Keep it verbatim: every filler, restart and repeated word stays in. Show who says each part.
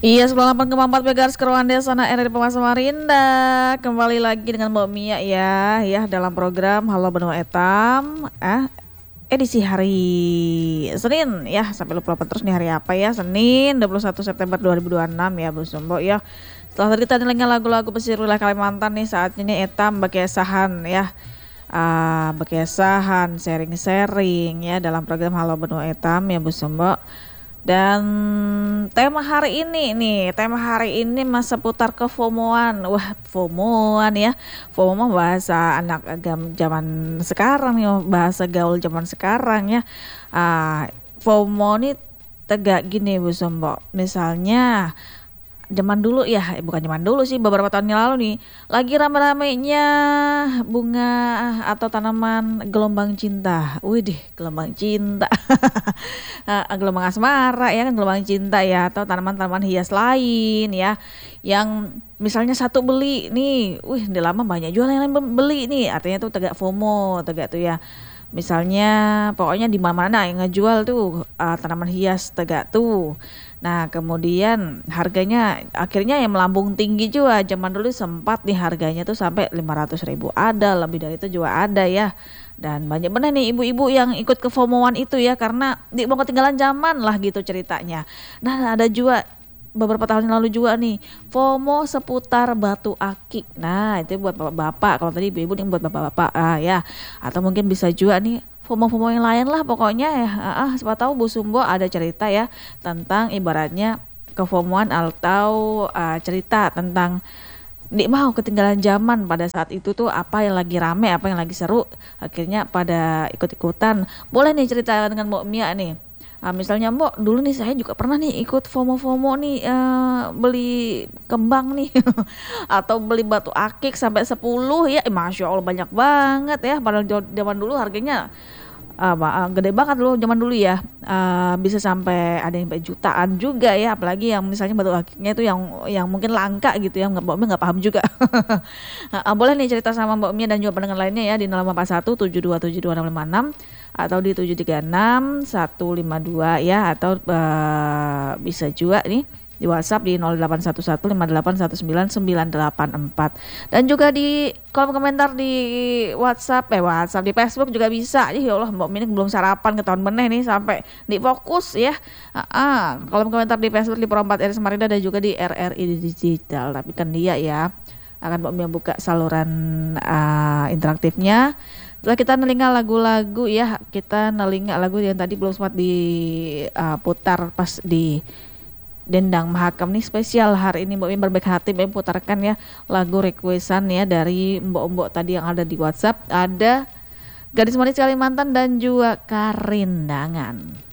Speaker 1: Iya, sembilan puluh delapan koma empat megahertz Kerwanda Sana R R Pemasa Samarinda. Kembali lagi dengan Mbak Mia ya, ya dalam program Halo Benua Etam. Eh, edisi hari Senin ya, sampai lupa lupa terus nih hari apa ya? Senin dua puluh satu September dua ribu dua puluh enam ya, Bu Sumbo ya. Setelah tadi kita dengarkan lagu-lagu pesisir wilayah Kalimantan nih, saatnya nih Etam berkesahan ya. Uh, berkesahan, sharing-sharing ya dalam program Halo Benua Etam ya, Bu Sumbo. Dan tema hari ini nih, tema hari ini mas seputar kefomoan. Wah, FOMOan ya. FOMO mah bahasa anak agam zaman sekarang nih, bahasa gaul zaman sekarang ya. Ah, FOMO nih tegak gini Bu Sombo. Misalnya zaman dulu ya, eh, bukan zaman dulu sih, beberapa tahun yang lalu nih, lagi rame-ramenya bunga atau tanaman gelombang cinta. Widih, gelombang cinta. Eh, gelombang asmara ya kan, gelombang cinta ya, atau tanaman-tanaman hias lain ya. Yang misalnya satu beli nih, wih, udah lama banyak jual yang lain beli nih. Artinya tuh tegak FOMO, tegak tuh ya. Misalnya pokoknya di mana-mana yang ngejual tuh uh, tanaman hias tegak tuh. Nah, kemudian harganya akhirnya yang melambung tinggi juga. Zaman dulu sempat nih harganya tuh sampai lima ratus ribu ada, lebih dari itu juga ada ya. Dan banyak benar nih ibu-ibu yang ikut ke FOMOan itu ya, karena di mau ketinggalan zaman lah gitu ceritanya. Nah, ada juga beberapa tahun yang lalu juga nih FOMO seputar batu akik. Nah, itu buat bapak-bapak. Kalau tadi ibu-ibu nih buat bapak-bapak ah, ya. Atau mungkin bisa juga nih FOMO-FOMO yang lain lah pokoknya ya. Ah, siapa tahu Bu Sumbo ada cerita ya tentang ibaratnya kefomoan atau uh, cerita tentang Dik mau ketinggalan zaman pada saat itu tuh, apa yang lagi rame, apa yang lagi seru, akhirnya pada ikut-ikutan. Boleh nih cerita dengan Mbak Mia nih. Ah, misalnya Mbok, dulu nih saya juga pernah nih ikut FOMO-FOMO nih, eh, beli kembang nih atau beli batu akik sampai sepuluh ya, eh, Masya Allah banyak banget ya, padahal zaman dulu harganya uh, uh, gede banget loh zaman dulu ya. Uh, bisa sampai ada yang sampai jutaan juga ya, apalagi yang misalnya batu akiknya itu yang yang mungkin langka gitu ya, nggak Mbak Mia nggak paham juga. uh, uh, boleh nih cerita sama Mbak Mia dan juga pendengar lainnya ya di nol lima empat satu tujuh dua tujuh dua enam lima enam atau di tujuh tiga enam satu lima dua ya, atau uh, bisa juga nih di WhatsApp di nol delapan satu satu lima delapan satu sembilan sembilan delapan empat, dan juga di kolom komentar di WhatsApp eh WhatsApp di Facebook juga bisa. Ya Allah, Mbak Minik belum sarapan ketahuan meneh nih sampai di fokus ya. Uh, uh, kolom komentar di Facebook di Pro empat R Samarinda dan juga di R R I Digital. Tapi kan dia ya akan Mbak Mia buka saluran uh, interaktifnya. Setelah kita nelinga lagu-lagu ya, kita nelinga lagu yang tadi belum sempat diputar uh, pas di Dendang Mahakam nih, spesial hari ini Mbak Mia berbaik hati Mbak Mia putarkan ya lagu requestan ya dari mbok-mbok tadi yang ada di WhatsApp. Ada Gadis Manis Kalimantan dan juga Karindangan.